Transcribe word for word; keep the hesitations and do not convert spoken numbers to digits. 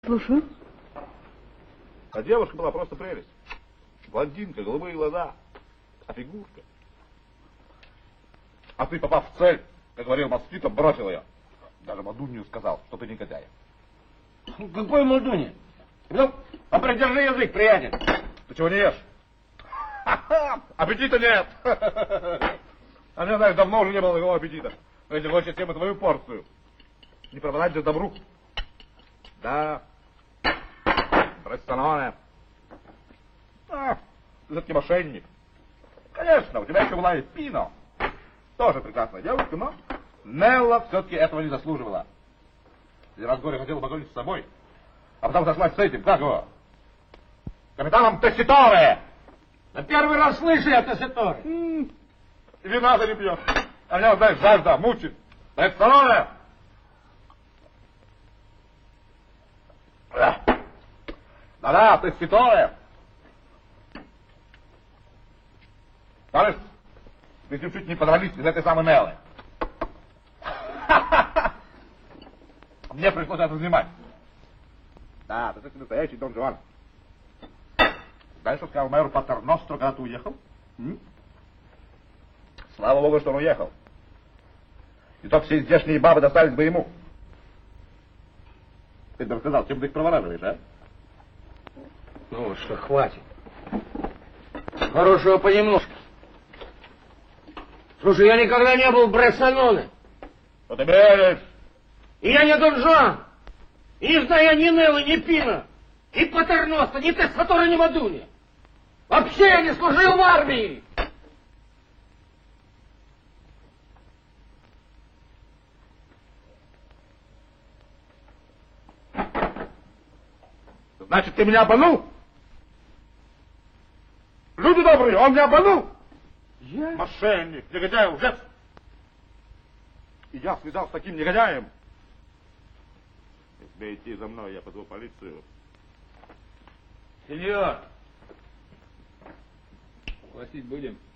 Слушаю. А девушка была просто прелесть. Блондинка, голубые глаза, а фигурка. А ты, попав в цель, как говорил Москвито, бросил ее. Даже Мадунью сказал, что ты негодяй. Какой Мадунья? Ну, а придержи язык, приятель. Ты чего не ешь? Аппетита нет. А мне, знаешь, давно уже не было такого аппетита. Но если хочешь, съем и твою порцию. Не пропадать же добру. Да. Брессаноне. А, ты все-таки мошенник. Конечно, у тебя еще была и Пино. Тоже прекрасная девушка, но Нелла все-таки этого не заслуживала. И раз горе хотела покончить с собой, а потом сошлась с этим, как его? Капитаном Тесситоре! На первый раз слышу я Тесситоре. И вина за не пьет. А меня, знаешь, жажда мучит. Брессаноне! Да-да, Тесситоре! Знаешь, мы чуть-чуть не подрались из этой самой Неллы. Мне пришлось это снимать. Да, ты таки настоящий Дон Жуан. Знаешь, что сказал мэр Патерностро, когда ты уехал? М? Слава Богу, что он уехал. И то все здешние бабы достались бы ему. Ты бы рассказал, чем ты их проворачиваешь, а? Ну вот что, хватит. Хорошего понемножку. Слушай, я никогда не был в Брессаноне. Вот и берешь. И я не Дон Жуан. И не знаю я ни Неллы, ни Пино, ни Патерноста, ни Тесситоре, ни Мадунья. Вообще я не служил в армии. Значит, ты меня обманул? Люди добрые, он меня обманул? Я? Мошенник, негодяй, лжец. И я связал с таким негодяем. Если идти за мной, я позову полицию. Сеньор! Платить будем?